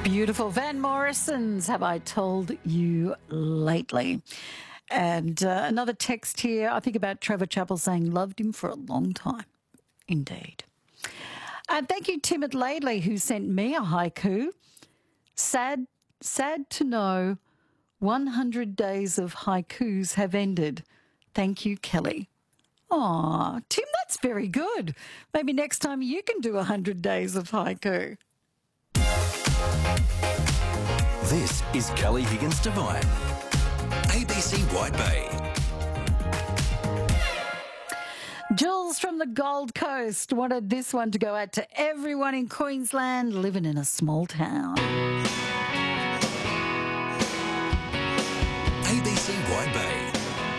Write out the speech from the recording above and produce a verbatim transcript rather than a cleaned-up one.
Beautiful. Van Morrison's Have I Told You Lately? And uh, another text here, I think about Trevor Chappell saying, loved him for a long time. Indeed. And thank you, Tim Adelaide, who sent me a haiku. Sad, sad to know one hundred days of haikus have ended. Thank you, Kelly. Aw, Tim, that's very good. Maybe next time you can do one hundred days of haiku. This is Kelly Higgins Divine, A B C White Bay. Jules from the Gold Coast wanted this one to go out to everyone in Queensland living in a small town.